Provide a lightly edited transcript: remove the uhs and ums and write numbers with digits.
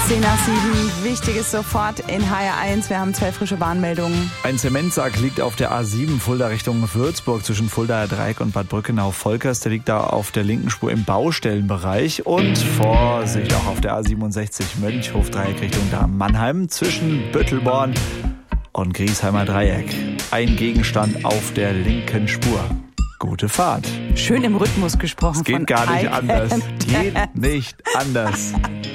10 nach 7. Wichtiges sofort in HR1. Wir haben 2 frische Warnmeldungen. Ein Zementsack liegt auf der A7 Fulda Richtung Würzburg zwischen Fuldaer Dreieck und Bad Brückenau-Volkers. Der liegt da auf der linken Spur im Baustellenbereich. Und Vorsicht auch auf der A67 Mönchhof-Dreieck Richtung Mannheim zwischen Büttelborn und Griesheimer Dreieck. Ein Gegenstand auf der linken Spur. Gute Fahrt. Schön im Rhythmus gesprochen. Es geht gar nicht anders. Geht nicht anders.